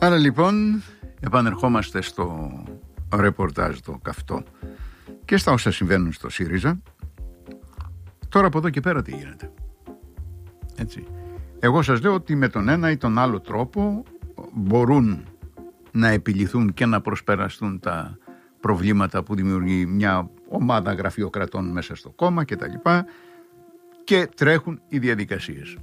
Άρα λοιπόν επανερχόμαστε στο ρεπορτάζ το καυτό και στα όσα συμβαίνουν στο ΣΥΡΙΖΑ. Τώρα από εδώ και πέρα τι γίνεται? Έτσι. Εγώ σας λέω ότι με τον ένα ή τον άλλο τρόπο μπορούν να επιληθούν και να προσπεραστούν τα προβλήματα που δημιουργεί μια ομάδα γραφειοκρατών μέσα στο κόμμα και τα λοιπά, και τρέχουν οι διαδικασίες.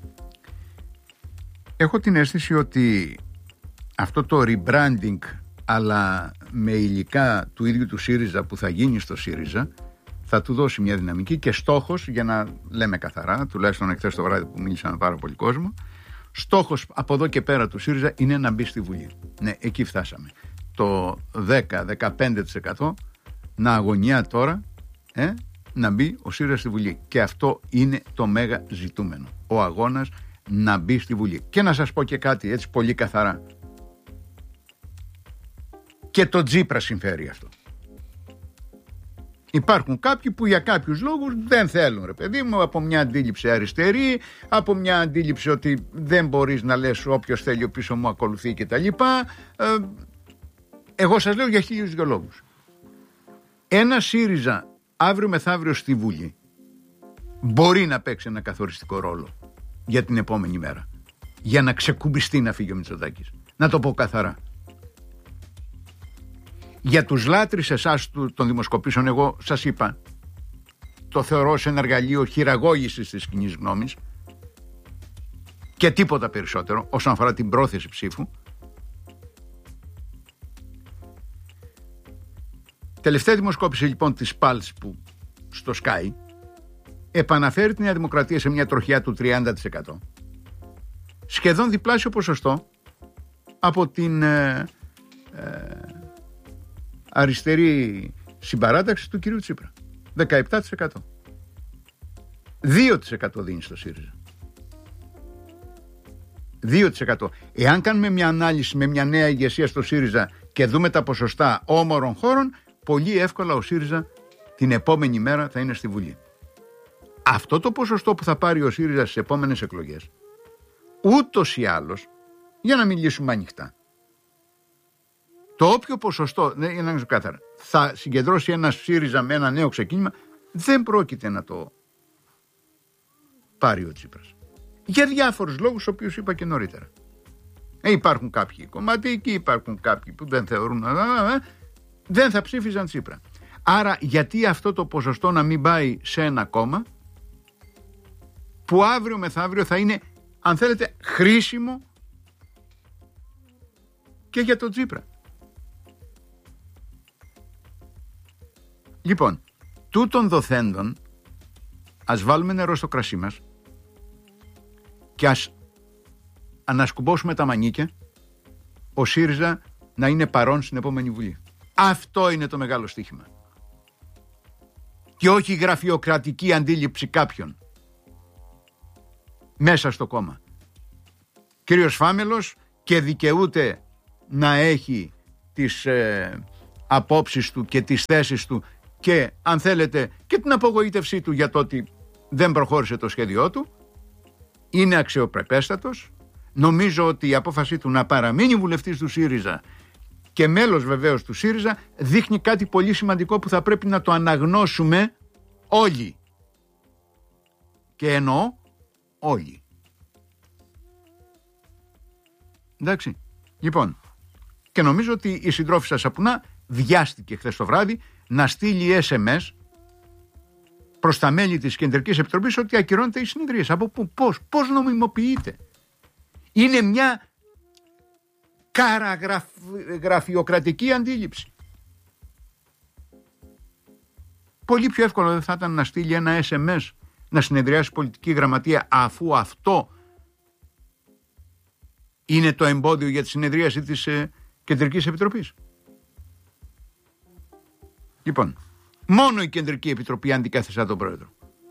Έχω την αίσθηση ότι αυτό το rebranding, αλλά με υλικά του ίδιου του ΣΥΡΙΖΑ που θα γίνει στο ΣΥΡΙΖΑ, θα του δώσει μια δυναμική και στόχος, για να λέμε καθαρά, τουλάχιστον εχθές το βράδυ που μίλησα με πάρα πολύ κόσμο, στόχος από εδώ και πέρα του ΣΥΡΙΖΑ είναι να μπει στη Βουλή. Ναι, εκεί φτάσαμε. Το 10-15% να αγωνιά τώρα να μπει ο ΣΥΡΙΖΑ στη Βουλή. Και αυτό είναι το μέγα ζητούμενο. Ο αγώνας να μπει στη Βουλή. Και να σας πω και κάτι έτσι πολύ καθαρά. Και το Τσίπρα συμφέρει αυτό. Υπάρχουν κάποιοι που για κάποιους λόγους δεν θέλουν, ρε παιδί μου, από μια αντίληψη αριστερή, από μια αντίληψη ότι δεν μπορείς να λες όποιος θέλει ο πίσω μου ακολουθεί κτλ. Εγώ σας λέω για 1002 λόγους. Ένα ΣΥΡΙΖΑ αύριο μεθαύριο στη Βουλή μπορεί να παίξει ένα καθοριστικό ρόλο για την επόμενη μέρα, για να ξεκουμπιστεί να φύγει ο Μητσοτάκης. Να το πω καθαρά. Για τους λάτρεις εσάς των δημοσκοπήσεων, εγώ σας είπα, το θεωρώ σε ένα εργαλείο χειραγώγησης της κοινής γνώμης και τίποτα περισσότερο όσον αφορά την πρόθεση ψήφου. Τελευταία δημοσκόπηση λοιπόν της Pulse που στο Sky επαναφέρει τη Νέα Δημοκρατία σε μια τροχιά του 30%. Σχεδόν διπλάσιο ποσοστό από την αριστερή συμπαράταξη του κυρίου Τσίπρα. 17%. 2% δίνει στο ΣΥΡΙΖΑ. 2%. Εάν κάνουμε μια ανάλυση με μια νέα ηγεσία στο ΣΥΡΙΖΑ και δούμε τα ποσοστά όμορων χώρων, πολύ εύκολα ο ΣΥΡΙΖΑ την επόμενη μέρα θα είναι στη Βουλή. Αυτό το ποσοστό που θα πάρει ο ΣΥΡΙΖΑ στις επόμενες εκλογές, ούτως ή άλλως, για να μιλήσουμε ανοιχτά, το όποιο ποσοστό, για να ξεκάθαρα, θα συγκεντρώσει ένα ΣΥΡΙΖΑ με ένα νέο ξεκίνημα, δεν πρόκειται να το πάρει ο Τσίπρας. Για διάφορους λόγους, οποίους είπα και νωρίτερα. Υπάρχουν κάποιοι κομματικοί, υπάρχουν κάποιοι που δεν θεωρούν, δεν θα ψήφιζαν Τσίπρα. Άρα γιατί αυτό το ποσοστό να μην πάει σε ένα κόμμα που αύριο μεθαύριο θα είναι, αν θέλετε, χρήσιμο και για τον Τσίπρα. Λοιπόν, τούτων δοθέντων ας βάλουμε νερό στο κρασί μας και ας ανασκουμπώσουμε τα μανίκια ο ΣΥΡΙΖΑ να είναι παρόν στην επόμενη Βουλή. Αυτό είναι το μεγάλο στοίχημα. Και όχι η γραφειοκρατική αντίληψη κάποιων μέσα στο κόμμα. Κύριος Φάμελος και δικαιούται να έχει τις απόψεις του και τις θέσεις του και, αν θέλετε, και την απογοήτευσή του για το ότι δεν προχώρησε το σχέδιό του. Είναι αξιοπρεπέστατος. Νομίζω ότι η απόφασή του να παραμείνει βουλευτής του ΣΥΡΙΖΑ και μέλος βεβαίως του ΣΥΡΙΖΑ δείχνει κάτι πολύ σημαντικό που θα πρέπει να το αναγνώσουμε όλοι. Και εννοώ όλοι. Εντάξει. Λοιπόν, και νομίζω ότι η συντρόφισσα Σαπουνά βιάστηκε χθες το βράδυ να στείλει SMS προς τα μέλη της Κεντρικής Επιτροπής ότι ακυρώνεται η συνεδρίες. Από πού, πώς νομιμοποιείται? Είναι μια γραφειοκρατική αντίληψη. Πολύ πιο εύκολο δεν θα ήταν να στείλει ένα SMS να συνεδριάσει η πολιτική γραμματεία, αφού αυτό είναι το εμπόδιο για τη συνεδρίαση της Κεντρικής Επιτροπής? Λοιπόν, μόνο η Κεντρική Επιτροπή αντικαθιστά τον πρόεδρο.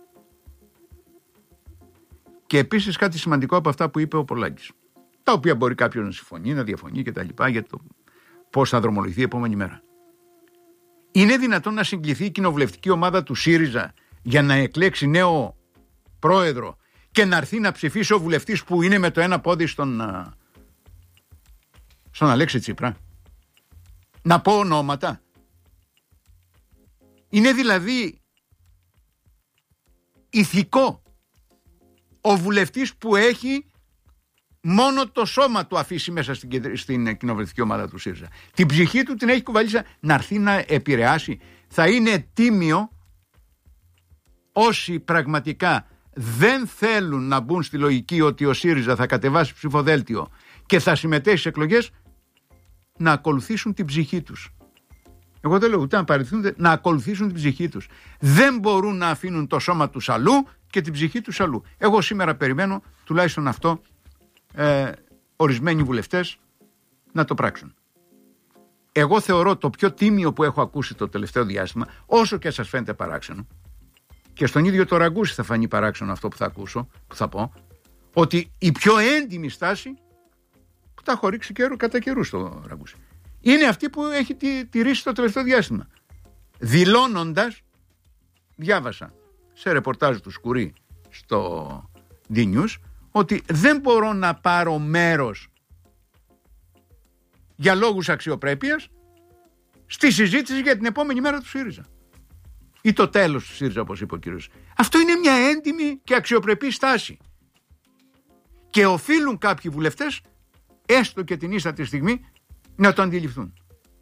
Και επίσης κάτι σημαντικό από αυτά που είπε ο Πολάκης, τα οποία μπορεί κάποιος να συμφωνεί, να διαφωνεί κτλ. Για το πώς θα δρομολογηθεί η επόμενη μέρα. Είναι δυνατόν να συγκληθεί η κοινοβουλευτική ομάδα του ΣΥΡΙΖΑ για να εκλέξει νέο πρόεδρο και να έρθει να ψηφίσει ο βουλευτής που είναι με το ένα πόδι στον Αλέξη Τσίπρα? Να πω ονόματα? Είναι δηλαδή ηθικό ο βουλευτής που έχει μόνο το σώμα του αφήσει μέσα στην κοινοβουλευτική ομάδα του ΣΥΡΙΖΑ? Την ψυχή του την έχει κουβαλήσει να έρθει να επηρεάσει? Θα είναι τίμιο όσοι πραγματικά δεν θέλουν να μπουν στη λογική ότι ο ΣΥΡΙΖΑ θα κατεβάσει ψηφοδέλτιο και θα συμμετέχει στις εκλογές, να ακολουθήσουν την ψυχή τους. Εγώ δεν λέω ούτε να παραιτηθούν, να ακολουθήσουν την ψυχή τους. Δεν μπορούν να αφήνουν το σώμα τους αλλού και την ψυχή τους αλλού. Εγώ σήμερα περιμένω τουλάχιστον αυτό ορισμένοι βουλευτές να το πράξουν. Εγώ θεωρώ το πιο τίμιο που έχω ακούσει το τελευταίο διάστημα, όσο και σας φαίνεται παράξενο, και στον ίδιο το Ραγκούση θα φανεί παράξενο αυτό που θα ακούσω, που θα πω, ότι η πιο έντιμη στάση, που τα έχω ρίξει κατά καιρού στο Ραγκούση, είναι αυτή που έχει τηρήσει το τελευταίο διάστημα. Δηλώνοντας, διάβασα σε ρεπορτάζ του Σκουρί στο D-News, ότι δεν μπορώ να πάρω μέρος για λόγους αξιοπρέπειας στη συζήτηση για την επόμενη μέρα του ΣΥΡΙΖΑ ή το τέλος του ΣΥΡΙΖΑ, όπως είπε ο κύριος. Αυτό είναι μια έντιμη και αξιοπρεπή στάση και οφείλουν κάποιοι βουλευτές, έστω και την ίστατη στιγμή, να το αντιληφθούν.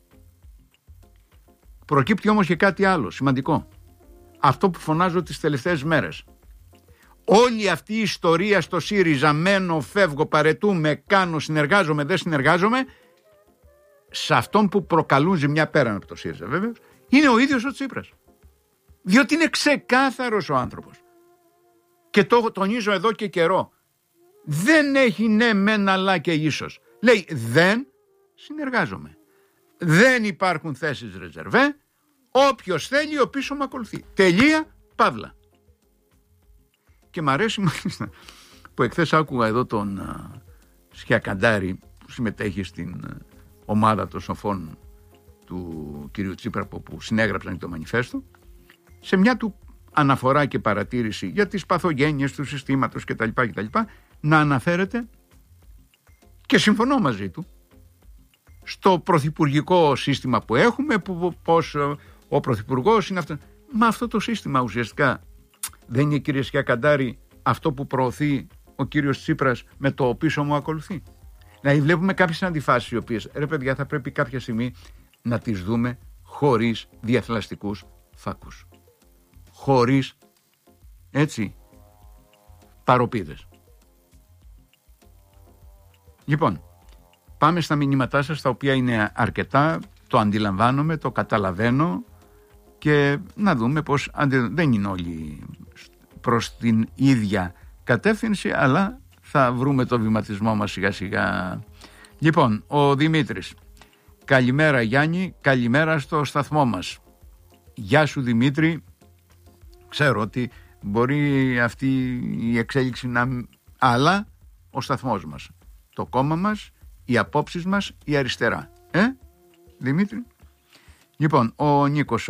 Προκύπτει όμως και κάτι άλλο σημαντικό, αυτό που φωνάζω τις τελευταίες μέρες. Όλη αυτή η ιστορία στο ΣΥΡΙΖΑ, μένω, φεύγω, παρετούμε, κάνω, συνεργάζομαι, δεν συνεργάζομαι, σε αυτόν που προκαλούν ζημιά πέραν από το ΣΥΡΙΖΑ βέβαια, είναι ο ίδιος ο Τσίπρας. Διότι είναι ξεκάθαρος ο άνθρωπος. Και το τονίζω εδώ και καιρό. Δεν έχει ναι μεν αλλά και ίσως. Λέει δεν συνεργάζομαι. Δεν υπάρχουν θέσεις ρεζερβέ. Όποιος θέλει ο πίσω με ακολουθεί. Τελεία, παύλα. Και μ' αρέσει μάλιστα που εχθές άκουγα εδώ τον Σκιακαντάρη που συμμετέχει στην ομάδα των σοφών του κυρίου Τσίπρα που συνέγραψαν το μανιφέστο, σε μια του αναφορά και παρατήρηση για τις παθογένειες του συστήματος κτλ. Να αναφέρεται, και συμφωνώ μαζί του, στο πρωθυπουργικό σύστημα που έχουμε, πως ο πρωθυπουργός είναι αυτό. Μα αυτό το σύστημα ουσιαστικά δεν είναι, κύριε Σκιακαντάρη, αυτό που προωθεί ο κύριος Τσίπρας με το πίσω μου ακολουθεί? Δηλαδή βλέπουμε κάποιες αντιφάσεις οι οποίες, ρε παιδιά, θα πρέπει κάποια στιγμή να τις δούμε χωρίς διαθλαστικούς φάκους. Χωρίς, έτσι, παροπίδες. Λοιπόν, πάμε στα μηνύματά σας, τα οποία είναι αρκετά, το αντιλαμβάνομαι, το καταλαβαίνω και να δούμε πως δεν είναι όλοι προς την ίδια κατεύθυνση, αλλά θα βρούμε το βηματισμό μας σιγά σιγά. Λοιπόν, ο Δημήτρης. Καλημέρα Γιάννη, καλημέρα στο σταθμό μας. Γεια σου Δημήτρη. Ξέρω ότι μπορεί αυτή η εξέλιξη να... Αλλά ο σταθμός μας, το κόμμα μας, οι απόψεις μας, η αριστερά. Δημήτρη. Λοιπόν, ο Νίκος